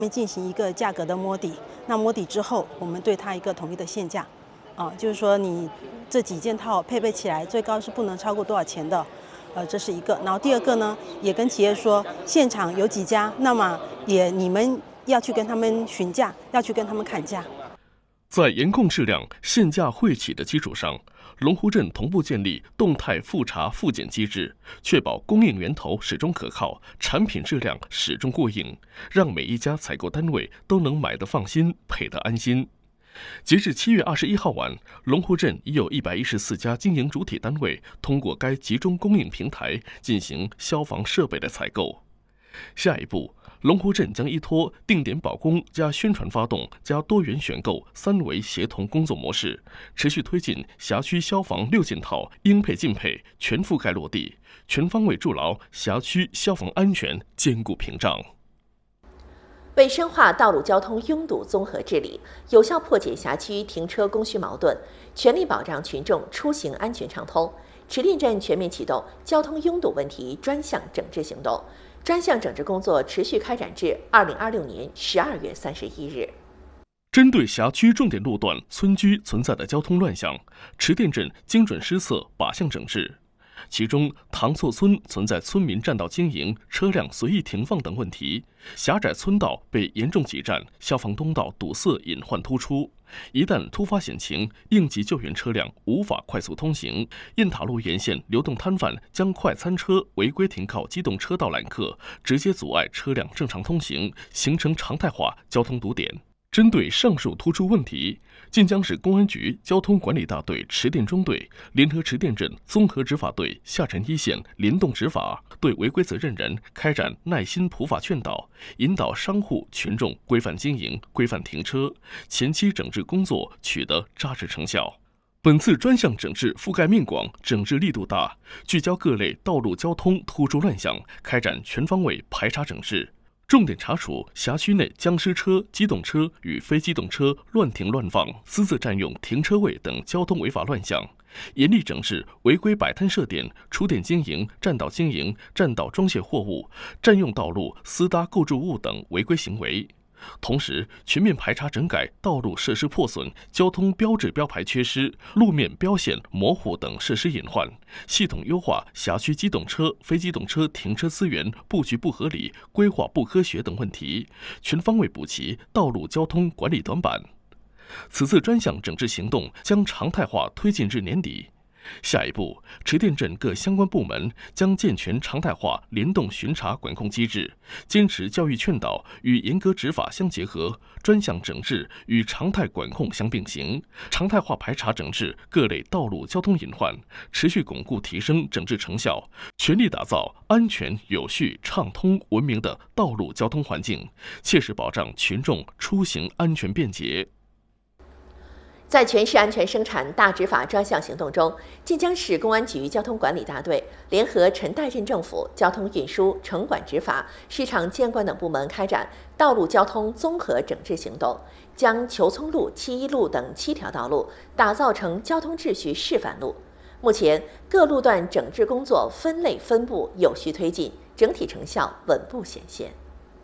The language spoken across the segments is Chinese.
进行一个价格的摸底，那摸底之后，我们对它一个统一的限价，就是说你这几件套配备起来，最高是不能超过多少钱的，这是一个。然后第二个呢，也跟企业说，现场有几家，那么你们要去跟他们询价，要去跟他们砍价。 在严控质量、限价惠企的基础上，龙湖镇同步建立动态复查复检机制，确保供应源头始终可靠，产品质量始终过硬，让每一家采购单位都能买得放心，配得安心。截至7月21号晚，龙湖镇已有114家经营主体单位通过该集中供应平台进行消防设备的采购。下一步，龙湖镇将依托定点保供加宣传发动加多元选购3维协同工作模式，持续推进辖区消防6件套应配尽配全覆盖落地，全方位筑牢辖区消防安全坚固屏障。 为深化道路交通拥堵综合治理，有效破解辖区停车供需矛盾，全力保障群众出行安全畅通，池店镇全面启动交通拥堵问题专项整治行动。专项整治工作持续开展至2026年12月31日。 针对辖区重点路段、村居存在的交通乱象，池店镇精准施策靶向整治。其中，塘厝村存在村民占道经营、车辆随意停放等问题，狭窄村道被严重挤占，消防通道堵塞隐患突出。一旦突发险情，应急救援车辆无法快速通行，印塔路沿线流动摊贩将快餐车违规停靠机动车道揽客，直接阻碍车辆正常通行，形成常态化交通堵点。针对上述突出问题，晋江市公安局交通管理大队池店中队联合池店镇综合执法队下沉一线联动执法，对违规责任人开展耐心普法劝导，引导商户群众规范经营、规范停车，前期整治工作取得扎实成效。本次专项整治覆盖面广，整治力度大，聚焦各类道路交通突出乱象，开展全方位排查整治。重点查处辖区内僵尸车、机动车与非机动车乱停乱放、私自占用停车位等交通违法乱象，严厉整治违规摆摊设点、出店经营、占道经营、占道装卸货物、占用道路、私搭构筑物等违规行为。同时，全面排查整改道路设施破损、交通标志标牌缺失、路面标线模糊等设施隐患，系统优化辖区机动车、非机动车停车资源布局不合理、规划不科学等问题，全方位补齐道路交通管理短板。此次专项整治行动将常态化推进至年底。下一步，池店镇各相关部门将健全常态化联动巡查管控机制，坚持教育劝导与严格执法相结合，专项整治与常态管控相并行，常态化排查整治各类道路交通隐患，持续巩固提升整治成效，全力打造安全、有序、畅通、文明的道路交通环境，切实保障群众出行安全便捷。 在全市安全生产大执法专项行动中，晋江市公安局交通管理大队联合陈岱镇政府交通运输、城管执法、市场监管等部门开展道路交通综合整治行动，将裘葱路、七一路等7条道路打造成交通秩序示范路。目前，各路段整治工作分类分步有序推进，整体成效稳步显现。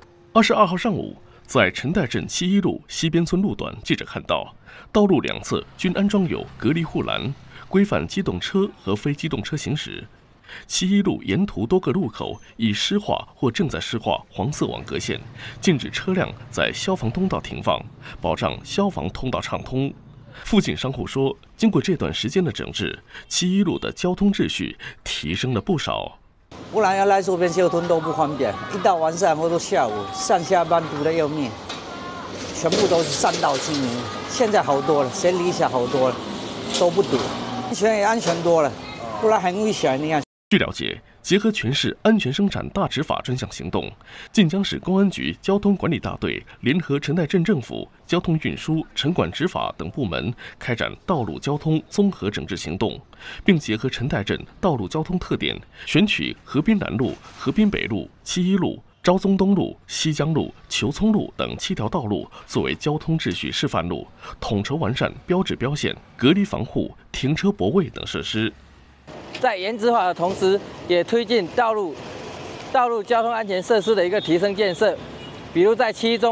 22号上午，在陈岱镇七一路西边村路段，记者看到道路两侧均安装有隔离护栏，规范机动车和非机动车行驶。七一路沿途多个路口已施画或正在施画黄色网格线，禁止车辆在消防通道停放，保障消防通道畅通。附近商户说，经过这段时间的整治，七一路的交通秩序提升了不少。 不然要来这边交通都不方便，一到晚上或者下午上下班堵得要命，全部都是占道经营。现在好多了，先理想好多了，都不堵，安全也安全多了，不然很危险那样。 据了解，结合全市安全生产大执法专项行动，晋江市公安局交通管理大队联合陈岱镇政府交通运输、城管执法等部门开展道路交通综合整治行动，并结合陈岱镇道路交通特点，选取河滨南路、河滨北路、七一路、昭宗东路、西江路、裘葱路等7条道路作为交通秩序示范路，统筹完善标志标线、隔离防护、停车泊位等设施。 在严执法的同时，也推进道路交通安全设施的一个提升建设，比如在7中